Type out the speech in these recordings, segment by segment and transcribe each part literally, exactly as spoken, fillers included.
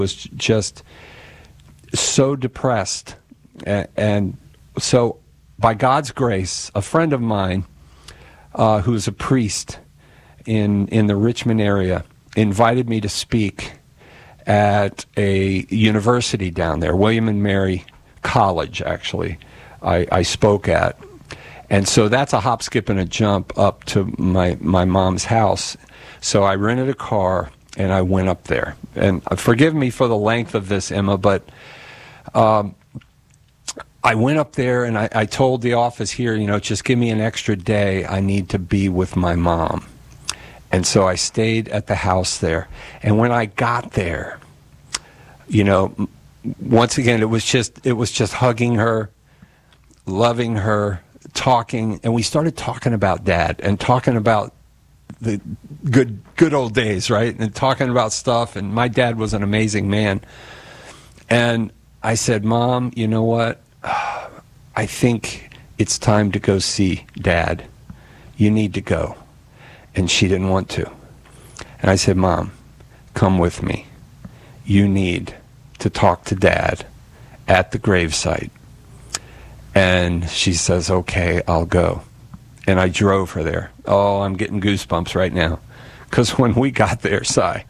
was just so depressed. And, and so by God's grace, a friend of mine uh, who's a priest in, in the Richmond area invited me to speak at a university down there, William and Mary College, actually, I, I spoke at. And so that's a hop, skip, and a jump up to my, my mom's house. So I rented a car, and I went up there. And uh, forgive me for the length of this, Emma, but um, I went up there, and I, I told the office here, you know, just give me an extra day. I need to be with my mom. And so I stayed at the house there. And when I got there, you know, once again, it was just it was just hugging her, loving her, talking, and we started talking about Dad and talking about the good good old days, right? And talking about stuff. And my dad was an amazing man. And I said, Mom, you know what? I think it's time to go see Dad. You need to go. And she didn't want to. And I said, Mom, come with me. You need to talk to Dad at the gravesite. And she says, okay, I'll go. And I drove her there. Oh, I'm getting goosebumps right now. Because when we got there, Si,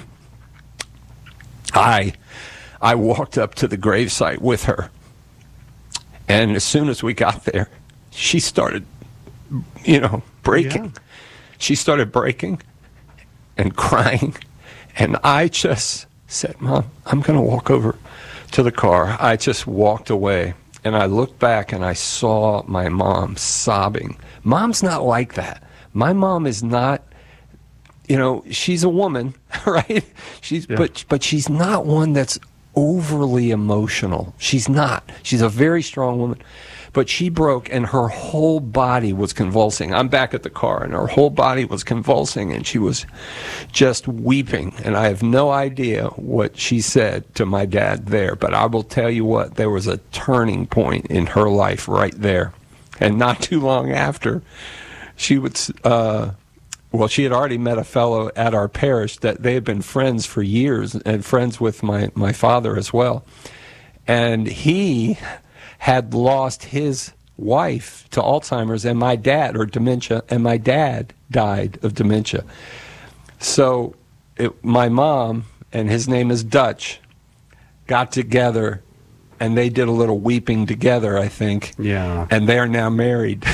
I, I walked up to the gravesite with her. And as soon as we got there, she started, you know, breaking. Yeah. She started breaking and crying. And I just said, Mom, I'm going to walk over to the car. I just walked away. And I looked back and I saw my mom sobbing. Mom's not like that. My mom is not, you know, she's a woman, right? She's yeah. but but she's not one that's overly emotional. She's not. She's a very strong woman. But she broke and her whole body was convulsing. I'm back at the car and her whole body was convulsing and she was just weeping. And I have no idea what she said to my dad there. But I will tell you what, there was a turning point in her life right there. And not too long after, she would, uh, well, she had already met a fellow at our parish that they had been friends for years and friends with my, my father as well. And he had lost his wife to Alzheimer's and my dad, or dementia, and my dad died of dementia. So it, my mom, and his name is Dutch, got together and they did a little weeping together, I think. Yeah. And they're now married.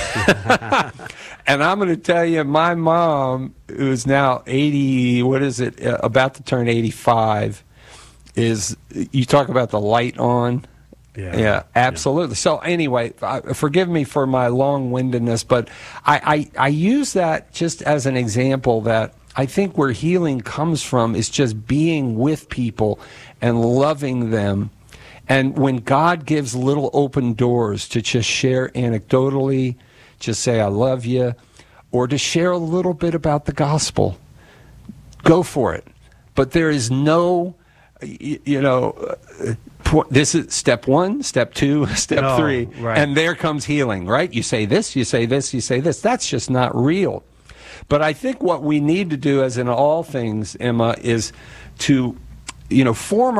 And I'm going to tell you, my mom, who's now eighty, what is it, uh, about to turn eighty-five, is, you talk about the light on. Yeah, yeah, absolutely. Yeah. So anyway, uh, forgive me for my long-windedness, but I, I, I use that just as an example that I think where healing comes from is just being with people and loving them. And when God gives little open doors to just share anecdotally, just say, I love you, or to share a little bit about the gospel, go for it. But there is no, you, you know, uh, this is step one, step two, step no, three, right. And there comes healing, right? You say this, you say this, you say this. That's just not real. But I think what we need to do, as in all things, Emma, is to, you know, form